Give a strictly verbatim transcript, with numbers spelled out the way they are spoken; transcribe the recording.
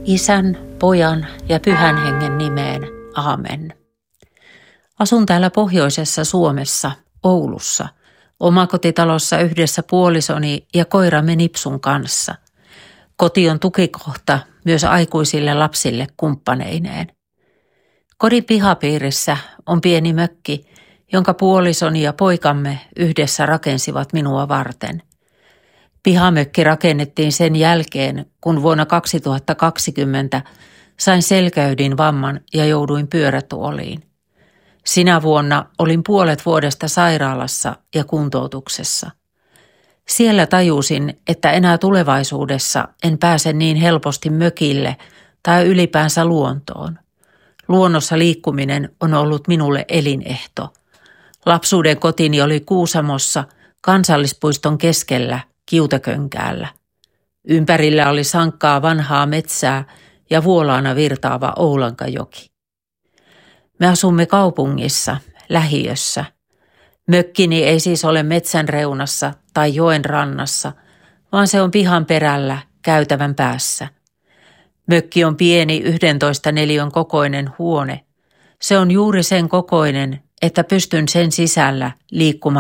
Isän, Pojan ja Pyhän Hengen nimeen. Aamen. Asun täällä pohjoisessa Suomessa, Oulussa, omakotitalossa yhdessä puolisoni ja koiramme Nipsun kanssa. Koti on tukikohta myös aikuisille lapsille kumppaneineen. Kodin pihapiirissä on pieni mökki, jonka puolisoni ja poikamme yhdessä rakensivat minua varten. Pihamökki rakennettiin sen jälkeen, kun vuonna kaksituhattakaksikymmentä sain selkäydin vamman ja jouduin pyörätuoliin. Sinä vuonna olin puolet vuodesta sairaalassa ja kuntoutuksessa. Siellä tajusin, että enää tulevaisuudessa en pääse niin helposti mökille tai ylipäänsä luontoon. Luonnossa liikkuminen on ollut minulle elinehto. Lapsuuden kotini oli Kuusamossa kansallispuiston keskellä Kiutakönkäällä. Ympärillä oli sankkaa vanhaa metsää ja vuolaana virtaava Oulankajoki. Me asumme kaupungissa, lähiössä. Mökkini ei siis ole metsän reunassa tai joen rannassa, vaan se on pihan perällä käytävän päässä. Mökki on pieni yhdentoista neliön kokoinen huone. Se on juuri sen kokoinen, että pystyn sen sisällä liikkumaan